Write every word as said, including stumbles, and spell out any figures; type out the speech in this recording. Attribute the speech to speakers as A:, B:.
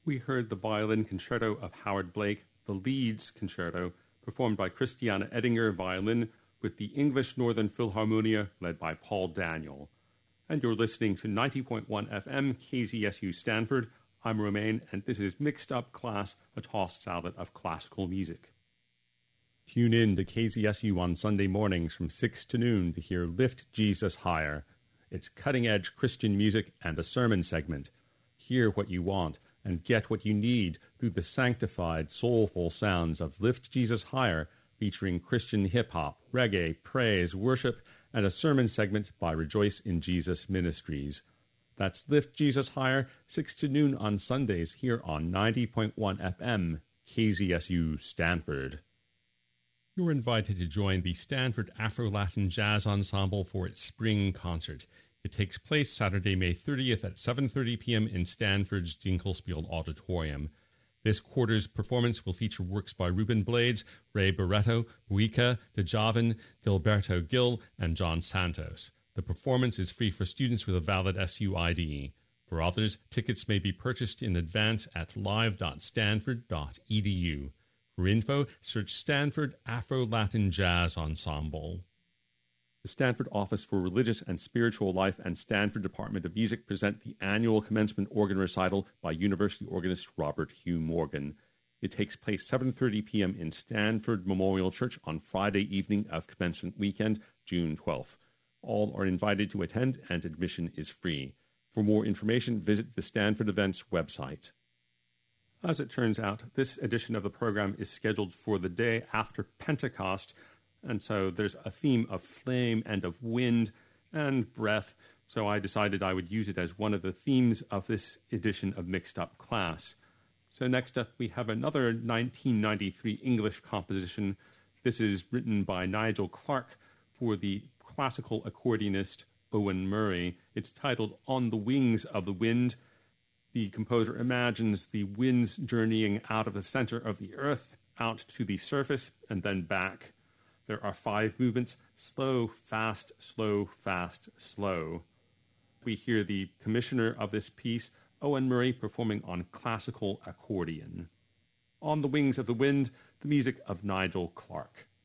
A: We heard the violin concerto of Howard Blake, the Leeds Concerto, performed by Christiana Edinger, violin, with the English Northern Philharmonia, led by Paul Daniel. And you're listening to ninety point one F M K Z S U Stanford. I'm Romain, and this is Mixed Up Class, a tossed salad of classical music. Tune in to K Z S U on Sunday mornings from six to noon to hear Lift Jesus Higher. It's cutting-edge Christian music and a sermon segment. Hear what you want and get what you need through the sanctified, soulful sounds of Lift Jesus Higher, featuring Christian hip-hop, reggae, praise, worship, and a sermon segment by Rejoice in Jesus Ministries. That's Lift Jesus Higher, six to noon on Sundays here on ninety point one F M, K Z S U Stanford. You're invited to join the Stanford Afro-Latin Jazz Ensemble for its spring concert. It takes place Saturday, May thirtieth at seven thirty p.m. in Stanford's Dinkelspiel Auditorium. This quarter's performance will feature works by Ruben Blades, Ray Barreto, Buika, DeJavin, Gilberto Gil, and John Santos. The performance is free for students with a valid S U I D. For others, tickets may be purchased in advance at live dot stanford dot e d u. For info, search Stanford Afro-Latin Jazz Ensemble. The Stanford Office for Religious and Spiritual Life and Stanford Department of Music present the annual commencement organ recital by University organist Robert Hugh Morgan. It takes place seven thirty p.m. in Stanford Memorial Church on Friday evening of commencement weekend, June twelfth. All are invited to attend, and admission is free. For more information, visit the Stanford Events website. As it turns out, this edition of the program is scheduled for the day after Pentecost, and so there's a theme of flame and of wind and breath, so I decided I would use it as one of the themes of this edition of Mixed Up Class. So next up, we have another nineteen ninety-three English composition. This is written by Nigel Clark for the classical accordionist Owen Murray. It's titled On the Wings of the Wind. The composer imagines the winds journeying out of the center of the earth, out to the surface, and then back. There are five movements: slow, fast, slow, fast, slow. We hear the commissioner of this piece, Owen Murray, performing on classical accordion. On the Wings of the Wind, the music of Nigel Clark.